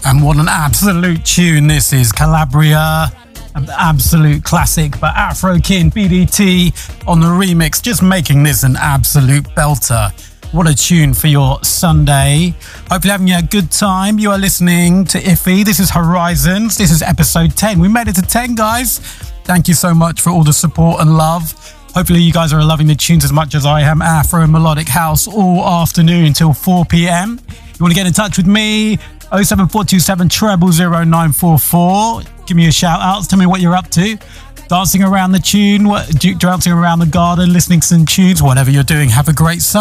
And what an absolute tune this is. Calabria, an absolute classic, but Afro Kin BDT on the remix, just making this an absolute belter. What a tune for your Sunday. Hopefully having a good time. You are listening to Iffy. This is Horizons. This is episode 10. We made it to 10, guys. Thank you so much for all the support and love. Hopefully you guys are loving the tunes as much as I am. Afro and melodic house all afternoon until 4 p.m. You want to get in touch with me? 07427 000944. Give me a shout out. Tell me what you're up to. Dancing around the tune, dancing around the garden, listening to some tunes, whatever you're doing. Have a great Sunday.